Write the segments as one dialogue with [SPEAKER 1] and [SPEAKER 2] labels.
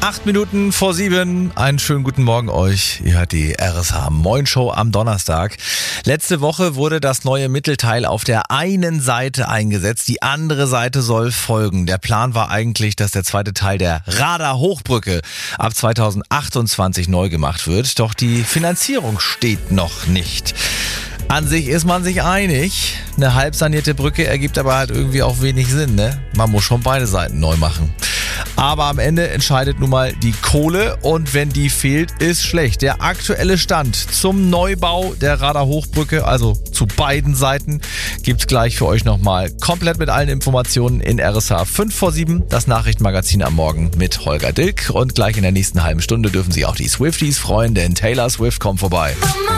[SPEAKER 1] 8:08. Einen schönen guten Morgen euch. Ihr hört die RSH Moin Show am Donnerstag. Letzte Woche wurde das neue Mittelteil auf der einen Seite eingesetzt. Die andere Seite soll folgen. Der Plan war eigentlich, dass der zweite Teil der Rader Hochbrücke ab 2028 neu gemacht wird. Doch die Finanzierung steht noch nicht. An sich ist man sich einig. Eine halbsanierte Brücke ergibt aber halt irgendwie auch wenig Sinn, ne? Man muss schon beide Seiten neu machen. Aber am Ende entscheidet nun mal die Kohle und wenn die fehlt, ist schlecht. Der aktuelle Stand zum Neubau der Rader Hochbrücke, also zu beiden Seiten, gibt's gleich für euch nochmal komplett mit allen Informationen in RSH 5:07, das Nachrichtenmagazin am Morgen mit Holger Dilk. Und gleich in der nächsten halben Stunde dürfen sich auch die Swifties freuen, denn Taylor Swift kommt vorbei.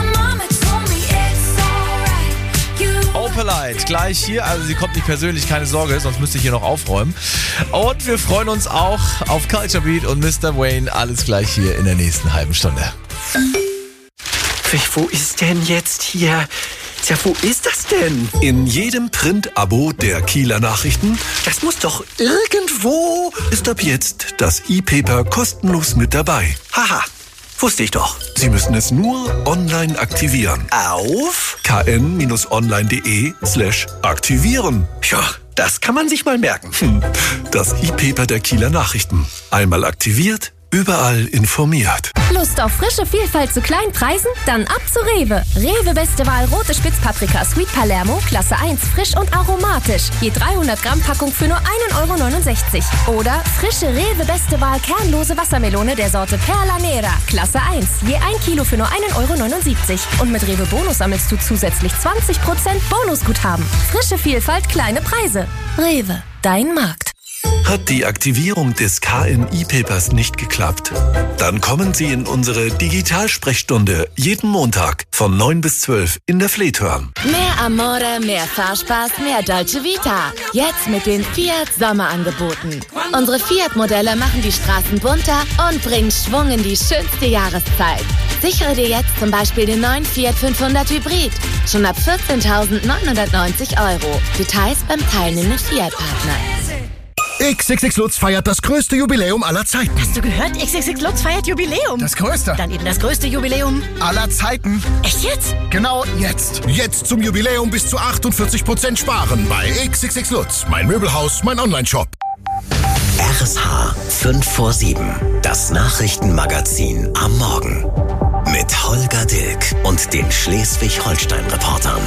[SPEAKER 1] Opalite, gleich hier, also sie kommt nicht persönlich, keine Sorge, sonst müsste ich hier noch aufräumen. Und wir freuen uns auch auf Culture Beat und Mr. Wayne, alles gleich hier in der nächsten halben Stunde.
[SPEAKER 2] Wo ist denn jetzt hier? Ja, wo ist das denn?
[SPEAKER 3] In jedem Print-Abo der Kieler Nachrichten.
[SPEAKER 2] Das muss doch irgendwo...
[SPEAKER 3] Ist ab jetzt das E-Paper kostenlos mit dabei.
[SPEAKER 2] Haha, wusste ich doch.
[SPEAKER 3] Sie müssen es nur online aktivieren.
[SPEAKER 2] Auf?
[SPEAKER 3] kn-online.de/aktivieren.
[SPEAKER 2] Ja, das kann man sich mal merken.
[SPEAKER 3] Das E-Paper der Kieler Nachrichten. Einmal aktiviert, überall informiert.
[SPEAKER 4] Lust auf frische Vielfalt zu kleinen Preisen? Dann ab zu Rewe. Rewe Beste Wahl rote Spitzpaprika Sweet Palermo, Klasse 1, frisch und aromatisch. Je 300 Gramm Packung für nur 1,69 €. Oder frische Rewe Beste Wahl kernlose Wassermelone der Sorte Perla Nera, Klasse 1. Je 1 Kilo für nur 1,79 €. Und mit Rewe Bonus sammelst du zusätzlich 20% Bonusguthaben. Frische Vielfalt, kleine Preise. Rewe, dein Markt.
[SPEAKER 3] Hat die Aktivierung des KN-E-Papers nicht geklappt? Dann kommen Sie in unsere Digitalsprechstunde jeden Montag von 9 bis 12 in der Fleethörn.
[SPEAKER 5] Mehr Amore, mehr Fahrspaß, mehr Dolce Vita. Jetzt mit den Fiat Sommerangeboten. Unsere Fiat-Modelle machen die Straßen bunter und bringen Schwung in die schönste Jahreszeit. Sichere dir jetzt zum Beispiel den neuen Fiat 500 Hybrid. Schon ab 14.990 €. Details beim teilnehmenden Fiat-Partner.
[SPEAKER 6] XXX Lutz feiert das größte Jubiläum aller Zeiten.
[SPEAKER 7] Hast du gehört? XXX Lutz feiert Jubiläum.
[SPEAKER 6] Das größte.
[SPEAKER 7] Dann eben das größte Jubiläum
[SPEAKER 6] aller Zeiten.
[SPEAKER 7] Echt jetzt?
[SPEAKER 6] Genau jetzt. Jetzt zum Jubiläum bis zu 48% sparen bei XXX Lutz. Mein Möbelhaus, mein Onlineshop.
[SPEAKER 2] RSH 5:07. Das Nachrichtenmagazin am Morgen. Mit Holger Dilk und den Schleswig-Holstein-Reportern.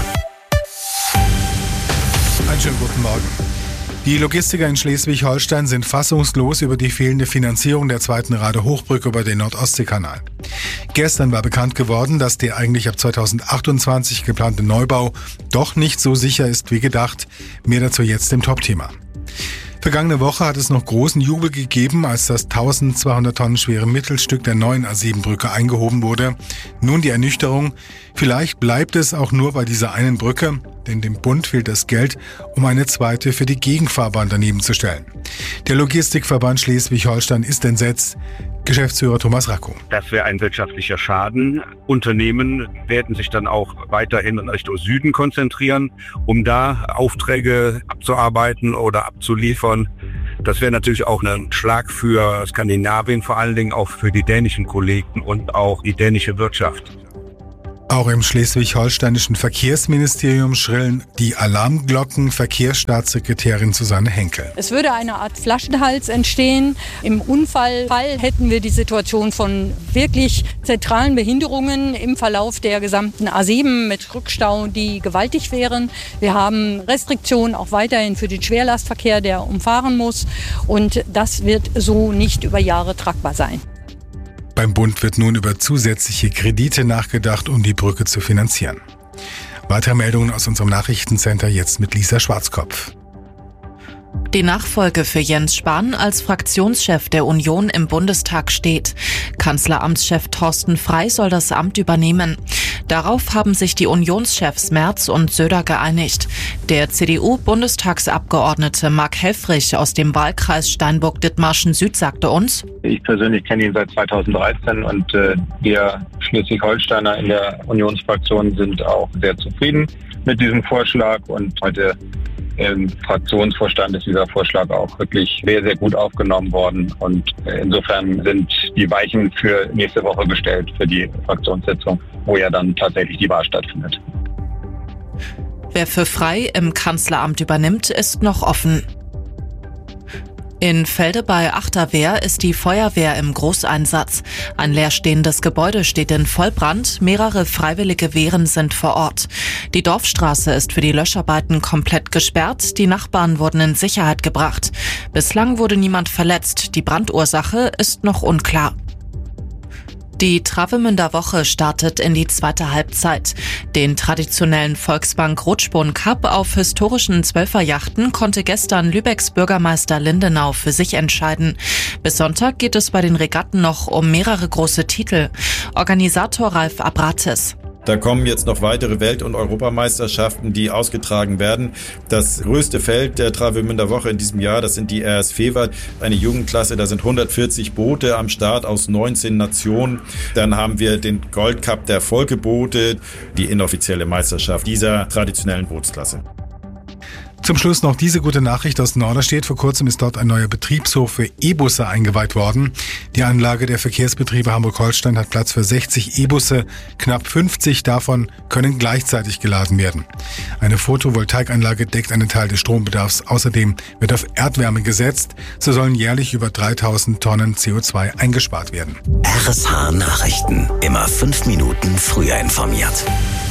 [SPEAKER 8] Einen schönen guten Morgen. Die Logistiker in Schleswig-Holstein sind fassungslos über die fehlende Finanzierung der zweiten Rader Hochbrücke über den Nord-Ostsee-Kanal. Gestern war bekannt geworden, dass der eigentlich ab 2028 geplante Neubau doch nicht so sicher ist wie gedacht. Mehr dazu jetzt im Top-Thema. Vergangene Woche hat es noch großen Jubel gegeben, als das 1200 Tonnen schwere Mittelstück der neuen A7-Brücke eingehoben wurde. Nun die Ernüchterung, vielleicht bleibt es auch nur bei dieser einen Brücke, denn dem Bund fehlt das Geld, um eine zweite für die Gegenfahrbahn daneben zu stellen. Der Logistikverband Schleswig-Holstein ist entsetzt. Geschäftsführer Thomas Racco.
[SPEAKER 9] Das wäre ein wirtschaftlicher Schaden. Unternehmen werden sich dann auch weiterhin in Richtung Süden konzentrieren, um da Aufträge abzuarbeiten oder abzuliefern. Das wäre natürlich auch ein Schlag für Skandinavien, vor allen Dingen auch für die dänischen Kollegen und auch die dänische Wirtschaft.
[SPEAKER 8] Auch im schleswig-holsteinischen Verkehrsministerium schrillen die Alarmglocken. Verkehrsstaatssekretärin Susanne Henkel.
[SPEAKER 10] Es würde eine Art Flaschenhals entstehen. Im Unfallfall hätten wir die Situation von wirklich zentralen Behinderungen im Verlauf der gesamten A7 mit Rückstau, die gewaltig wären. Wir haben Restriktionen auch weiterhin für den Schwerlastverkehr, der umfahren muss. Und das wird so nicht über Jahre tragbar sein.
[SPEAKER 8] Beim Bund wird nun über zusätzliche Kredite nachgedacht, um die Brücke zu finanzieren. Weitere Meldungen aus unserem Nachrichtencenter jetzt mit Lisa Schwarzkopf.
[SPEAKER 11] Die Nachfolge für Jens Spahn als Fraktionschef der Union im Bundestag steht. Kanzleramtschef Thorsten Frey soll das Amt übernehmen. Darauf haben sich die Unionschefs Merz und Söder geeinigt. Der CDU-Bundestagsabgeordnete Marc Helfrich aus dem Wahlkreis Steinburg-Dithmarschen Süd sagte uns:
[SPEAKER 12] Ich persönlich kenne ihn seit 2013 und wir Schleswig-Holsteiner in der Unionsfraktion sind auch sehr zufrieden mit diesem Vorschlag. Und heute im Fraktionsvorstand ist dieser Vorschlag auch wirklich sehr, sehr gut aufgenommen worden. Und insofern sind die Weichen für nächste Woche gestellt für die Fraktionssitzung, wo ja dann tatsächlich die Wahl stattfindet.
[SPEAKER 11] Wer für Frei im Kanzleramt übernimmt, ist noch offen. In Felde bei Achterwehr ist die Feuerwehr im Großeinsatz. Ein leerstehendes Gebäude steht in Vollbrand, mehrere freiwillige Wehren sind vor Ort. Die Dorfstraße ist für die Löscharbeiten komplett gesperrt, die Nachbarn wurden in Sicherheit gebracht. Bislang wurde niemand verletzt, die Brandursache ist noch unklar. Die Travemünder Woche startet in die zweite Halbzeit. Den traditionellen Volksbank Rutschbahn Cup auf historischen Zwölferjachten konnte gestern Lübecks Bürgermeister Lindenau für sich entscheiden. Bis Sonntag geht es bei den Regatten noch um mehrere große Titel. Organisator Ralf Abrates.
[SPEAKER 13] Da kommen jetzt noch weitere Welt- und Europameisterschaften, die ausgetragen werden. Das größte Feld der Travemünder Woche in diesem Jahr, das sind die RS Fever, eine Jugendklasse. Da sind 140 Boote am Start aus 19 Nationen. Dann haben wir den Goldcup der Volkeboote, die inoffizielle Meisterschaft dieser traditionellen Bootsklasse.
[SPEAKER 8] Zum Schluss noch diese gute Nachricht aus Norderstedt. Vor kurzem ist dort ein neuer Betriebshof für E-Busse eingeweiht worden. Die Anlage der Verkehrsbetriebe Hamburg-Holstein hat Platz für 60 E-Busse. Knapp 50 davon können gleichzeitig geladen werden. Eine Photovoltaikanlage deckt einen Teil des Strombedarfs. Außerdem wird auf Erdwärme gesetzt. So sollen jährlich über 3000 Tonnen CO2 eingespart werden.
[SPEAKER 14] RSH Nachrichten. Immer 5 Minuten früher informiert.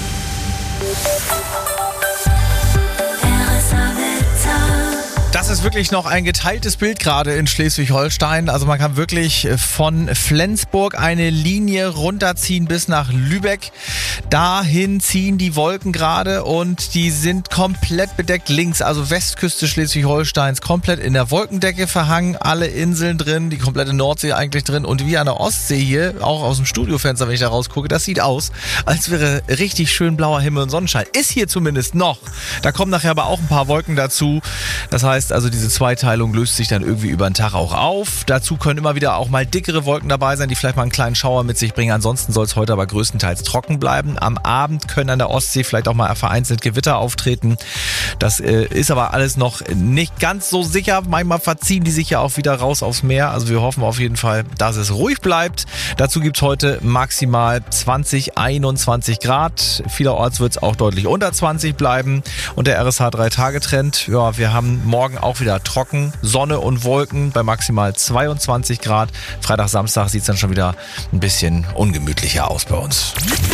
[SPEAKER 1] Das ist wirklich noch ein geteiltes Bild gerade in Schleswig-Holstein. Also man kann wirklich von Flensburg eine Linie runterziehen bis nach Lübeck. Dahin ziehen die Wolken gerade und die sind komplett bedeckt links, also Westküste Schleswig-Holsteins, komplett in der Wolkendecke verhangen, alle Inseln drin, die komplette Nordsee eigentlich drin und wie an der Ostsee hier, auch aus dem Studiofenster, wenn ich da rausgucke, das sieht aus, als wäre richtig schön blauer Himmel und Sonnenschein. Ist hier zumindest noch. Da kommen nachher aber auch ein paar Wolken dazu. Das heißt, also diese Zweiteilung löst sich dann irgendwie über den Tag auch auf. Dazu können immer wieder auch mal dickere Wolken dabei sein, die vielleicht mal einen kleinen Schauer mit sich bringen. Ansonsten soll es heute aber größtenteils trocken bleiben. Am Abend können an der Ostsee vielleicht auch mal vereinzelt Gewitter auftreten. Das ist aber alles noch nicht ganz so sicher. Manchmal verziehen die sich ja auch wieder raus aufs Meer. Also wir hoffen auf jeden Fall, dass es ruhig bleibt. Dazu gibt es heute maximal 20, 21 Grad. Vielerorts wird es auch deutlich unter 20 bleiben. Und der RSH 3-Tage-Trend, ja, wir haben morgen auch wieder trocken, Sonne und Wolken bei maximal 22 Grad. Freitag, Samstag sieht es dann schon wieder ein bisschen ungemütlicher aus bei uns.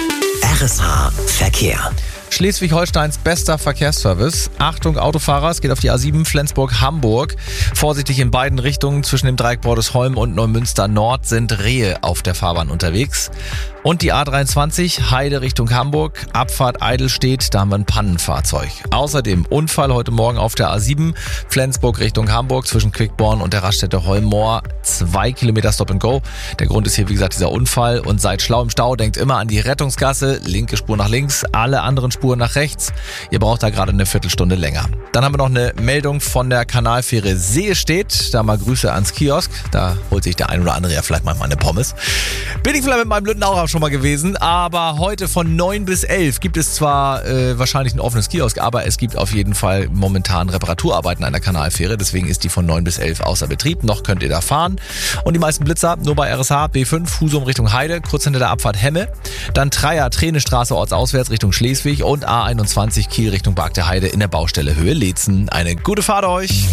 [SPEAKER 14] RSH Verkehr.
[SPEAKER 1] Schleswig-Holsteins bester Verkehrsservice. Achtung Autofahrer, es geht auf die A7 Flensburg-Hamburg. Vorsichtig in beiden Richtungen zwischen dem Dreieck Bordesholm und Neumünster Nord sind Rehe auf der Fahrbahn unterwegs. Und die A23 Heide Richtung Hamburg, Abfahrt Eidelstedt, da haben wir ein Pannenfahrzeug. Außerdem Unfall heute Morgen auf der A7 Flensburg Richtung Hamburg zwischen Quickborn und der Raststätte Holmoor. 2 Kilometer Stop and Go. Der Grund ist hier wie gesagt dieser Unfall und seid schlau im Stau, denkt immer an die Rettungsgasse, linke Spur nach links, alle anderen Spuren nach rechts. Ihr braucht da gerade eine Viertelstunde länger. Dann haben wir noch eine Meldung von der Kanalfähre Seestedt. Da mal Grüße ans Kiosk. Da holt sich der ein oder andere ja vielleicht mal eine Pommes. Bin ich vielleicht mit meinem Lüttenauer schon mal gewesen, aber heute von 9 bis 11 gibt es zwar wahrscheinlich ein offenes Kiosk, aber es gibt auf jeden Fall momentan Reparaturarbeiten an der Kanalfähre, deswegen ist die von 9 bis 11 außer Betrieb. Noch könnt ihr da fahren und die meisten Blitzer nur bei RSH B5 Husum Richtung Heide, kurz hinter der Abfahrt Hemme, dann Treier Trenestraße ortsauswärts Richtung Schleswig und A21 Kiel Richtung Bark der Heide in der Baustelle Höhe Leetzen. Eine gute Fahrt euch!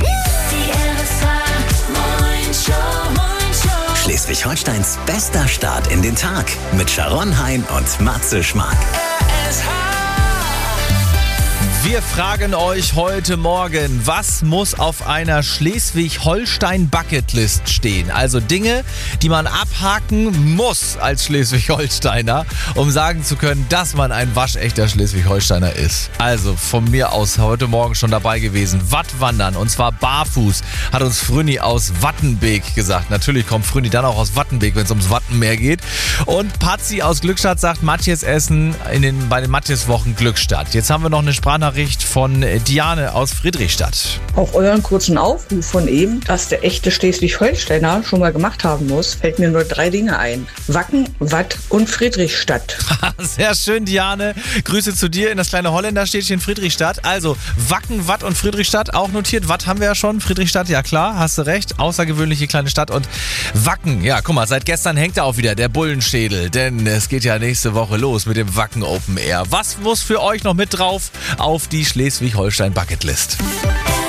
[SPEAKER 14] Schleswig-Holsteins bester Start in den Tag mit Sharon Hein und Matze Schmark.
[SPEAKER 1] Wir fragen euch heute Morgen, was muss auf einer Schleswig-Holstein-Bucketlist stehen? Also Dinge, die man abhaken muss als Schleswig-Holsteiner, um sagen zu können, dass man ein waschechter Schleswig-Holsteiner ist. Also von mir aus heute Morgen schon dabei gewesen. Wattwandern und zwar barfuß, hat uns Früni aus Wattenbeek gesagt. Natürlich kommt Früni dann auch aus Wattenbeek, wenn es ums Wattenmeer geht. Und Patzi aus Glückstadt sagt, Matjes essen bei den Matjes-Wochen Glückstadt. Jetzt haben wir noch eine Sprachnachricht Sprachnachricht von Diane aus Friedrichstadt.
[SPEAKER 15] Auf euren kurzen Aufruf von eben, dass der echte Schleswig-Holsteiner schon mal gemacht haben muss, fällt mir nur 3 Dinge ein. Wacken, Watt und Friedrichstadt.
[SPEAKER 1] Sehr schön, Diane. Grüße zu dir in das kleine Holländerstädtchen Friedrichstadt. Also Wacken, Watt und Friedrichstadt auch notiert. Watt haben wir ja schon, Friedrichstadt, ja klar, hast du recht. Außergewöhnliche kleine Stadt. Und Wacken, ja guck mal, seit gestern hängt da auch wieder der Bullenschädel, denn es geht ja nächste Woche los mit dem Wacken Open Air. Was muss für euch noch mit drauf auf die Schleswig-Holstein Bucketlist?